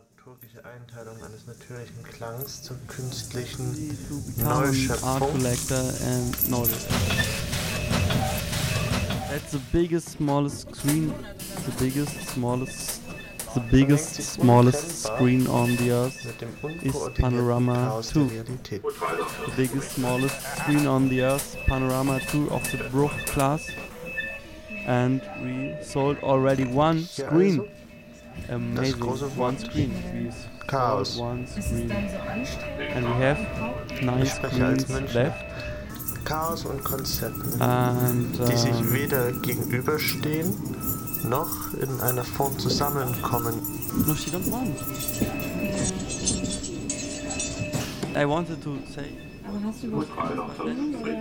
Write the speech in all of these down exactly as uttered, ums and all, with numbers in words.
dramaturgische Einteilung eines natürlichen Klangs zur künstlichen to become an art Neuschöpfung. collector and notice. That's the biggest, smallest screen. The biggest, smallest, the biggest, smallest screen on the earth Mit dem is unkoordinierten Panorama Chaos two. der Realität. The biggest, smallest screen on the earth, Panorama two of the Bruch class. And we sold already one Hier screen. also Amazing, große one Wort. screen. We Chaos. sold one Ist es screen. dann so anstrengend? And we have nine Ich spreche als screens Münchner. left. Chaos und Konzepten, And die sich um, weder gegenüberstehen noch in einer Form zusammenkommen. no, she don't want. I wanted to say. Aber hast du überhaupt Verfügung oder?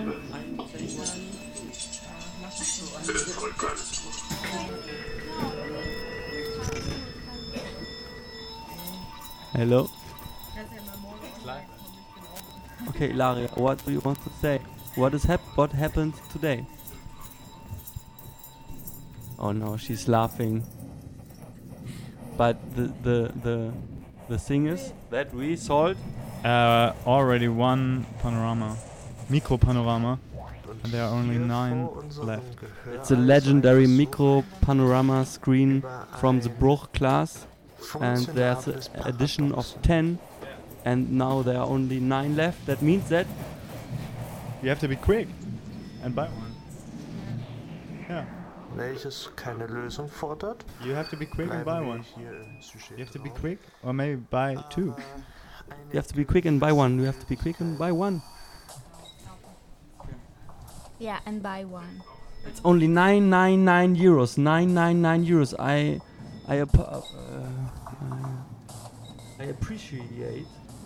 Hello. Okay, Laria, what do you want to say? What is hap- What happened today? Oh no, she's laughing. But the the the the thing is that we sold. Uh, already one panorama, micro panorama, Und and there are only hier nine vor unserem left. Gehör It's a also legendary ein micro panorama screen über from the ein Bruch class, and there's funktionables an addition of Paradox. ten, and now there are only nine left. That means that You have to be quick and buy one. Yeah, Welches keine Lösung fordert. you have to be quick and buy Bleiben wir one. hier im Sujet You have to be drauf. quick, or maybe buy two. you have to be quick and buy one. You have to be quick and buy one. Yeah, and buy one. It's only nine nine nine euros. Nine nine nine euros. I, I, ap- uh, uh, I appreciate.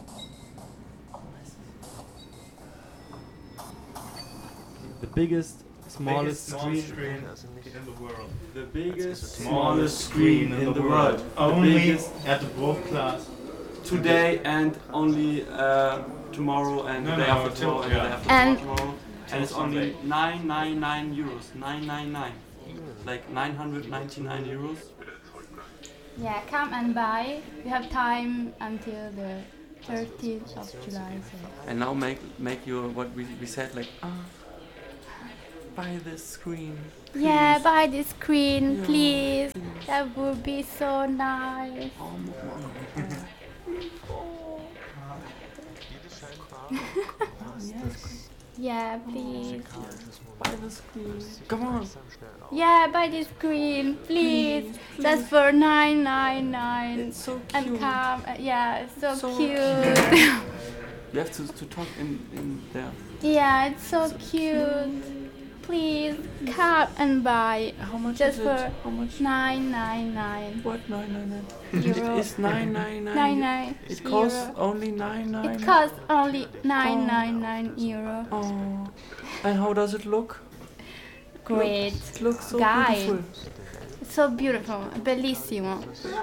The biggest, smallest screen. Also nicht in the world. The biggest, Smallest screen in the world. The Only biggest at the Bruch class. today and only uh, tomorrow and No, the day no, after till- tomorrow and the day yeah. after And- tomorrow. And it's only Sunday. nine nine nine euros. nine nine nine. Like nine hundred ninety-nine euros. Yeah, come and buy. You have time until the thirtieth of July. So. And now make make your what we, we said like ah buy this screen. Yeah, please." buy this screen, Yeah. please. That would be so nice. Yeah, please. Buy the screen. Come on. Yeah, buy this screen, please. That's for nine nine nine. It's so And cute. come, uh, yeah, it's so, So cute. You have to, to talk in, in there. Yeah, it's so cute. Please come and buy. How much Just is for it? How much? nine nine nine What nine nine nine? euro. It's nine nine nine. Nine nine. It costs euro. only nine nine. It costs only nine nine nine euro. Oh. And how does it look? Great. It looks so Guy. beautiful. It's so beautiful. Bellissimo.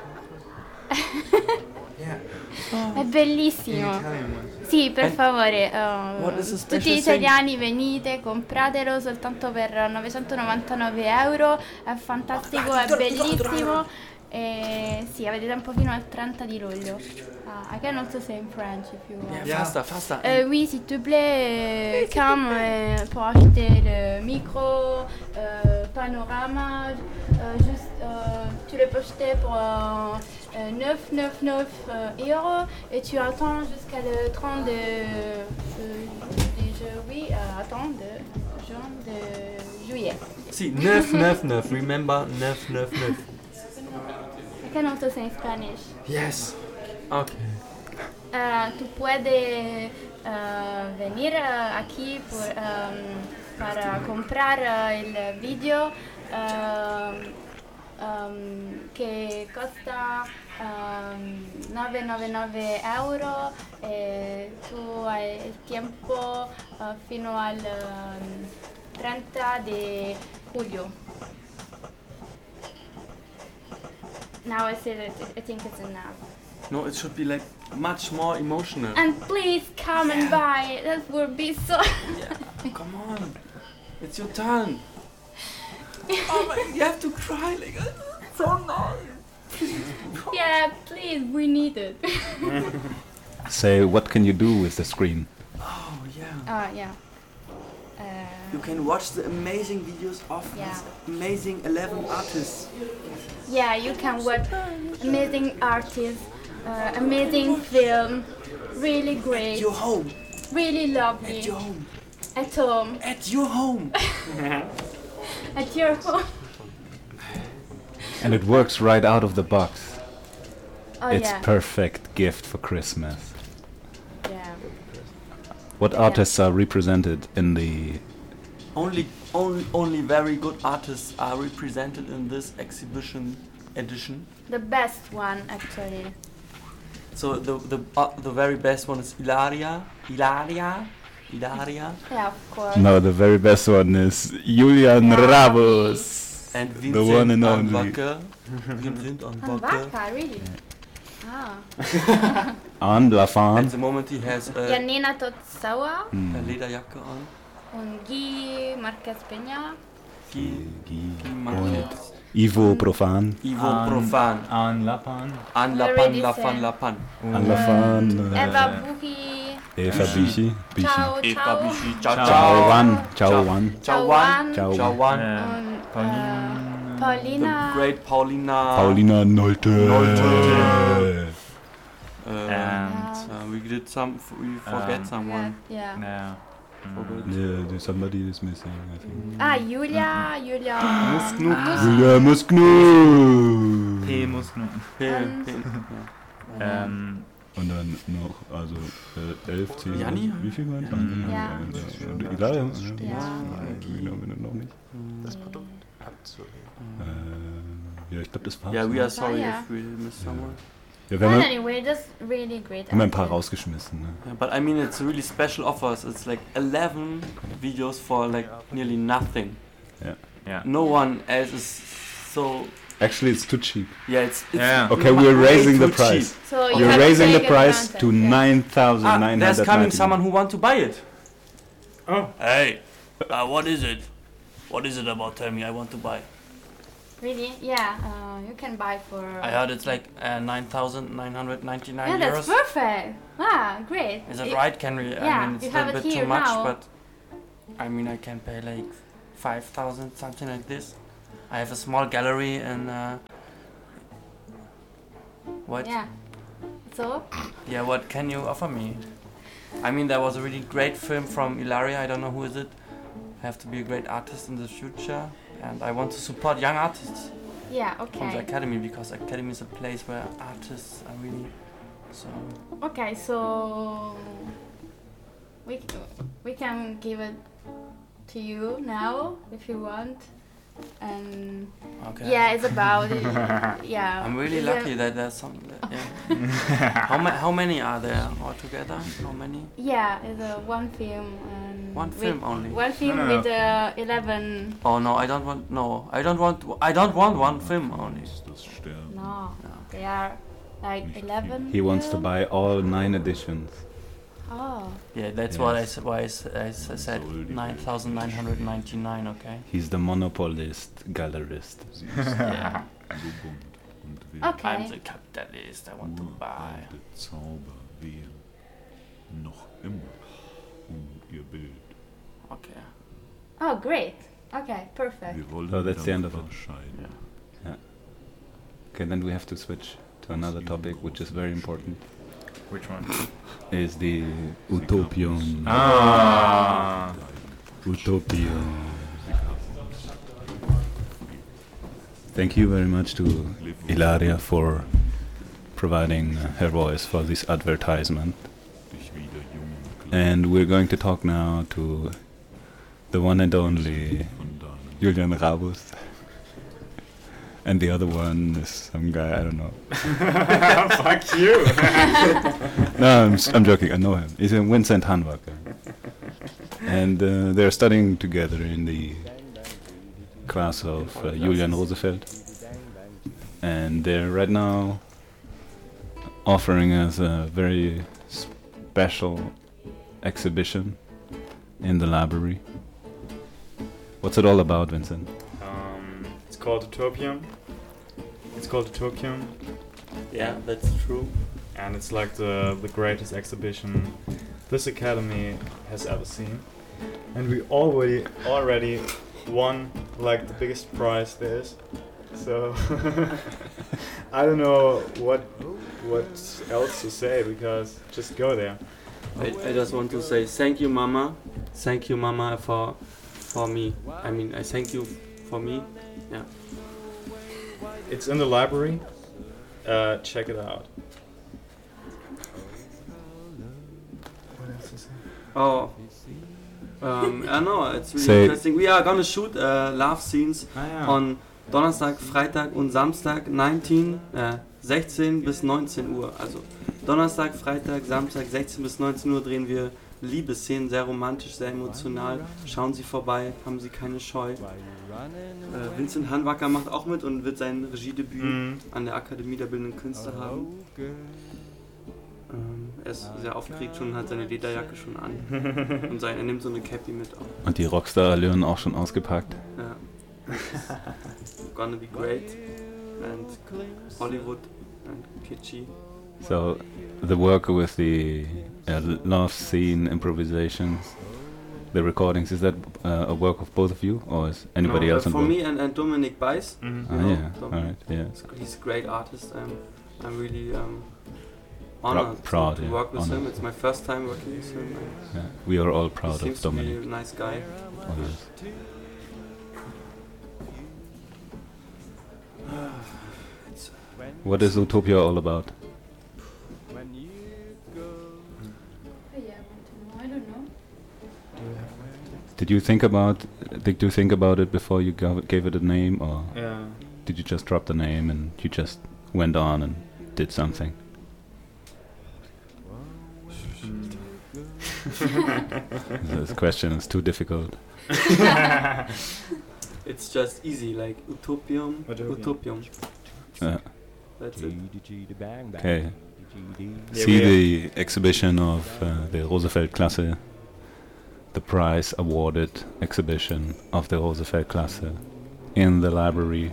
È bellissimo. Sì, per And favore. uh, what is the tutti special gli thing? italiani venite, compratelo soltanto per novecentonovantanove euro. È fantastico, è bellissimo. E sì, avete tempo fino al trenta di luglio. Ah, I can also say in French if you want. Yeah, faster, faster. Euh, oui, s'il te plaît, euh, Cam, euh, pour acheter le micro, euh, panorama, euh, juste, euh, tu le peux acheter pour euh, euh, neuf virgule quatre-vingt-dix-neuf euh, euros et tu attends jusqu'à le trente de, de, de ju- oui, euh, attends, de, juin, de juillet. See, neuf neuf neuf. Remember neuf neuf neuf. I can also say in Spanish. Yes. Okay. Uh, tú puedes uh, venir uh, aquí por, um, para comprar uh, el vídeo um, um, que cuesta um, novecientos noventa y nueve euros. Eh, tú hay el tiempo uh, fino al um, treinta de julio. Now I said it, I think it's enough. No, it should be like much more emotional. And please come and buy it. That would be so. Yeah, come on. It's your turn. Oh my, you have to cry like so nice. Yeah, please. Please, we need it. Say, what can you do with the screen? Oh yeah. Ah, yeah. Uh, You can watch the amazing videos of Yeah. these amazing eleven artists. yeah, you can watch amazing artists, uh, amazing film, really At great, your home. really lovely. At your home. At home, At your home. at your home. And it works right out of the box. Oh It's yeah, perfect gift for Christmas. yeah. What Yeah. artists are represented in the... Only, only, only very good artists are represented in this exhibition edition. The best one actually. So the the uh, the very best one is Ilaria, Ilaria, Ilaria, Yeah, of course. No, the very best one is Julian Yeah. Rabus. and The Vincent one and only. Anbacke. Vincent And Anbacke. Vaca, really? Ah. An At Lafan. the moment he has a, Janina Totsawa a Lederjacke on. und Guy Marquez Peña. Guy, Guy Und Marquez. Ivo Profan. Ivo An- Profan. An Lapan. An We Lapan, already Lapan, said. Lapan. An Lafan. Eva äh, Buchi. Eva Bichi. Bichi. Ciao, Eva ciao. Bichi. Ciao, Ciao. Ciao ciao. Wan. Ciao Ciao. Wan. Ciao Wan. Ciao. Ciao Wan. Und Paulina. äh, The Paulina. great Paulina. Paulina Nolte. Nolte. Uh, And uh, we did some. We forget Um, someone. Yeah. yeah. Forgot. Yeah, there's somebody is missing, I think. Ah, Julia, Julia. Julia Musknu. P muss nun. Hey, Und- hey. Ähm, Und dann noch, also äh, elf, zehn, Janni? wie viel waren Janni. Ja. Und Ilaria? Ja. Genau, wenn du noch nicht. Das Produkt abzuheben. Äh, ja, ich glaube, das war's. Yeah, we are Ah, sorry yeah. if we missed someone. Ja, wir But haben, anyway, that's really great. haben ein paar idea. rausgeschmissen. Ne? Yeah, but I mean, it's really special offers. It's like eleven videos for like nearly nothing. ja. No one else is so. Actually, it's too cheap. Yeah, it's. it's Yeah. Okay, we're way raising the too price. cheap. So you You're have to raising the take price advantage, to yeah. nine thousand Ah, nine there's hundred coming ninety. someone who want to buy it. Oh. Hey, uh, what is it? What is it about? Tell me, I want to buy. Really? Yeah, uh, you can buy for. I heard it's like uh, nine thousand nine hundred ninety-nine Yeah, that's euros. perfect. Ah, great. Is that It- right? Can we? yeah, I mean, it's you a have little it bit too here much, now. but I mean, I can pay like five thousand, something like this. I have a small gallery and. Uh, what? Yeah. So? Yeah, what can you offer me? I mean, there was a really great film from Ilaria. I don't know who is it. I have to be a great artist in the future, and I want to support young artists Yeah, from the okay. academy, because academy is a place where artists are really. So Okay, so. We, c- we can give it to you now if you want. And. okay. Yeah, it's about. it. Yeah. I'm really It's a- lucky that there's some. That, yeah. how, ma- how many are there altogether? How many? Yeah, it's a one film. And One with- film only? One film No, no, no. with uh, eleven. Oh no, I don't want. No, I don't want. I don't want one film only. No, they are like eleven. He wants to film. buy all nine editions. Oh. Yeah, that's what I said. Why I, s- I s- said nine thousand nine hundred ninety-nine. Okay. He's the monopolist, gallerist. Yeah. Okay. I'm the capitalist. I want to buy. Der Zauber wehe noch immer um ihr Bild. Okay. Oh, great. Okay, perfect. Wir wollen So that's the end of it. wahrscheinlich. Okay, then we have to switch to another topic, which is very important. Which one? Is the Utopion. Ah. Utopion. Thank you very much to Ilaria for providing uh, her voice for this advertisement. Dich wieder jung And we're going to talk now to the one and only von deinem Julian Rabus. And the other one is some guy, I don't know. Fuck you. No, I'm, s- I'm joking, I know him. He's a Vincent Hanwacker. And uh, they're studying together in the class of uh, Julian Rosefeld. And they're right now offering us a very special exhibition in the library. What's it all about, Vincent? Um, it's called Utopium. It's called Utopium. Yeah, that's true. And it's like the the greatest exhibition this academy has ever seen. And we already already won like the biggest prize there is. So I don't know what what else to say, because just go there. I, I just want to say thank you, Mama. Thank you, Mama, for for me. I mean, I thank you for me. Yeah. It's in the library. Uh, check it out. What else to say? Oh. Um, I know, it's really Say- interesting. We are gonna shoot uh, love scenes Ah, ja. on Donnerstag, Freitag und Samstag neunzehn, äh, sechzehn bis neunzehn Uhr. Also Donnerstag, Freitag, Samstag sechzehn bis neunzehn Uhr drehen wir Liebesszenen, sehr romantisch, sehr emotional. Schauen Sie vorbei, haben Sie keine Scheu. Äh, Vincent Hanwacker macht auch mit und wird sein Regiedebüt Mhm. an der Akademie der Bildenden Künste haben. Ähm, er ist sehr aufgeregt schon und hat seine Lederjacke schon an. Und sein, er nimmt so eine Cappy mit auch. Und die Rockstar-Allüren auch schon ausgepackt. Ja. Gonna be great. And Hollywood and kitschy. So, the work with the uh, love scene improvisations, the recordings, is that uh, a work of both of you, or is anybody No, else uh, For involved? me and, and Dominic Bice. Mhm. Ah, you know, yeah, Dom- alright, yeah. he's- He's a great artist. I'm, I'm really um, honored proud, to, to yeah, work with honored. him. It's my first time working with him. and Yeah, we are all he proud seems of to be Dominic. a nice guy. Oh, yes. It's, What is Utopia all about? Oh, yeah, I want to know. I don't know. Did you think about did you think about it before you gave, gave it a name, or Yeah. did you just drop the name and you just went on and did something? This question is too difficult. it's just easy, like utopium, Utopium. utopium. Uh, That's it. okay. Yeah, See we the exhibition of uh, the Rosefeld-Klasse, the prize awarded exhibition of the Rosefeld-Klasse in the library.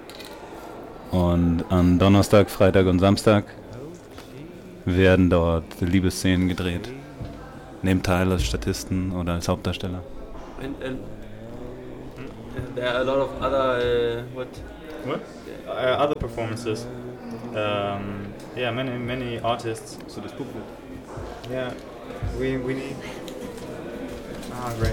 Und an Donnerstag, Freitag und Samstag werden dort Liebesszenen gedreht. Nehmt teil als Statisten oder als Hauptdarsteller. And, and uh, there are a lot of other uh, what? What? Uh, other performances. Um, yeah, many many artists. So das Publikum. Yeah, we we need. Ah, great.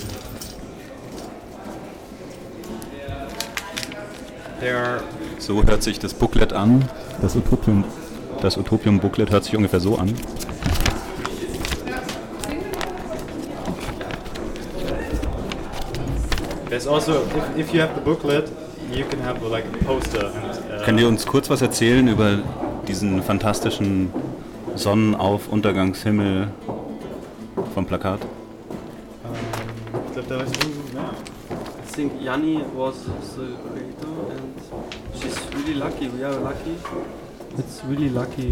There are. So hört sich das Booklet an. Das Utopium, das Utopium Booklet hört sich ungefähr so an. There's also, if, if you have the booklet, you can have like a poster. And, uh, Könnt ihr uns kurz was erzählen über diesen fantastischen Sonnenauf-Untergangshimmel vom Plakat? Um, that there is, yeah. I think Yanni was the creator, and she's really lucky. We are lucky. It's really lucky.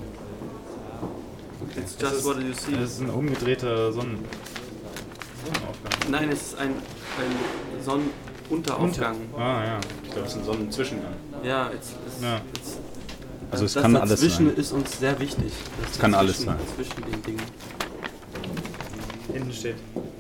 It's Das just ist- what you see. Das ist ein umgedrehter Sonnen Sonnenaufgang. Nein, es ist ein, ein Sonnenuntergaufgang. Ah, ja. Das ist ein Sonnenzwischengang. Ja, it's, it's, Ja. it's, Also es das kann alles dazwischen sein. ist uns sehr wichtig. Das Es kann alles dazwischen- sein. Zwischen den Dingen. Hinten steht.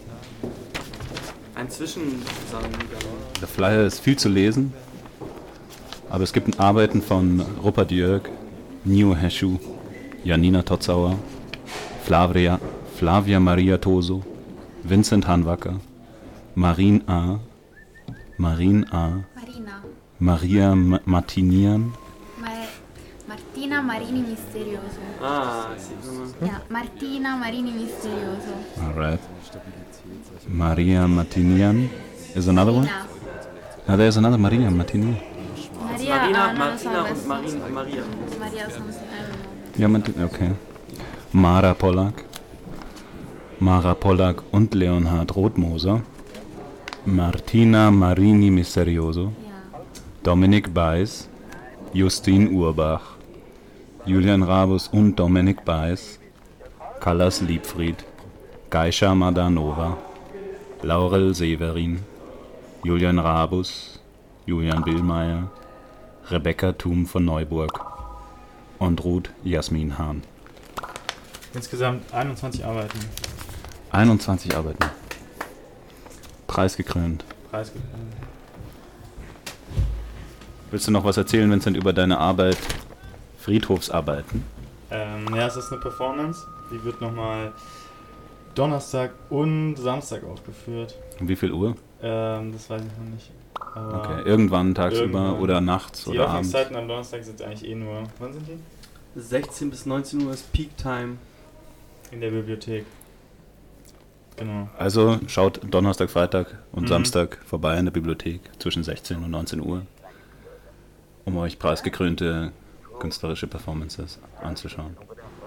Ein Zwischensonnengang. Der Flyer ist viel zu lesen, aber es gibt Arbeiten von Rupert Jörg, Nio Heschu, Janina Totzauer, Flavia, Flavia Maria Toso, Vincent Hanwacker, Marin A., Marin A., Marina. Maria M- Martinian, Ma- Martina Marini Misterioso. Ah, I see. Yeah, Martina Marini Misterioso. alright, Maria Martinian is another one? Marina. No, there's another Maria Martinian. Maria, Marina, ah, non lo so, Martina adesso. und Marin, Maria. Maria something, I don't know. Ja, Martin, okay. Mara Pollack, Mara Pollack und Leonhard Rothmoser, Martina Marini Misterioso, Yeah. Dominik Beiß, Justin Urbach, Julian Rabus und Dominik Beiß, Callas Liebfried, Geisha Madanova, Laurel Severin, Julian Rabus, Julian Billmeier, Rebecca Thum von Neuburg, und Ruth Jasmin Hahn. Insgesamt einundzwanzig Arbeiten. einundzwanzig Arbeiten. Preisgekrönt. Preisgekrönt. Willst du noch was erzählen, Vincent, über deine Arbeit Friedhofsarbeiten? Ähm, ja, es ist eine Performance. Die wird nochmal Donnerstag und Samstag aufgeführt. Um wie viel Uhr? Ähm, das weiß ich noch nicht. Aber Okay, irgendwann tagsüber irgendwann. oder nachts Die oder abends? Öffnungszeiten am Donnerstag sind eigentlich eh nur... Wann sind die? sechzehn bis neunzehn Uhr ist Peak Time. In der Bibliothek. Genau. Also schaut Donnerstag, Freitag und Mhm. Samstag vorbei in der Bibliothek zwischen sechzehn und neunzehn Uhr, um euch preisgekrönte künstlerische Performances anzuschauen.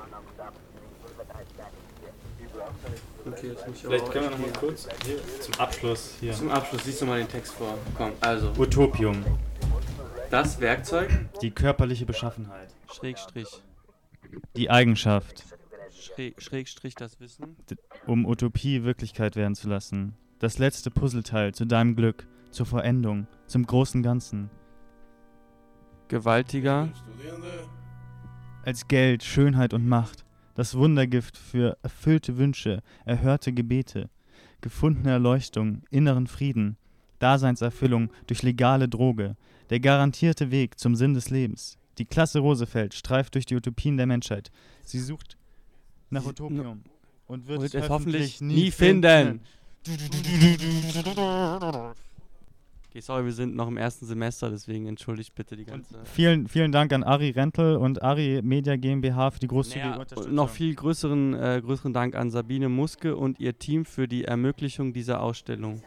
Okay, jetzt muss ich Vielleicht aber können wir auch noch mal echt kurz hier zum Abschluss hier. Zum Abschluss liest du mal den Text vor. Komm, also. Utopium. Das Werkzeug. Die körperliche Beschaffenheit. Schrägstrich. Die Eigenschaft, Schräg, Schrägstrich das Wissen. um Utopie Wirklichkeit werden zu lassen. Das letzte Puzzleteil zu deinem Glück, zur Vollendung, zum großen Ganzen. Gewaltiger. Als Geld, Schönheit und Macht. Das Wundergift für erfüllte Wünsche, erhörte Gebete, gefundene Erleuchtung, inneren Frieden, Daseinserfüllung durch legale Droge, der garantierte Weg zum Sinn des Lebens. Die Klasse Roosevelt streift durch die Utopien der Menschheit. Sie sucht nach Sie- Utopium und wird Wird es es hoffentlich hoffentlich nie nie finden. Okay, sorry, wir sind noch im ersten Semester, deswegen entschuldigt bitte die ganze... Vielen, vielen Dank an Ari Rentel und Ari Media GmbH für die großzügige Naja, Unterstützung. noch viel größeren, äh, größeren Dank an Sabine Muske und ihr Team für die Ermöglichung dieser Ausstellung.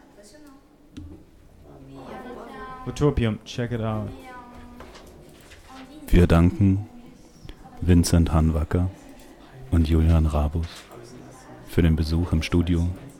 Utopium, check it out. Wir danken Vincent Hanwacker und Julian Rabus für den Besuch im Studio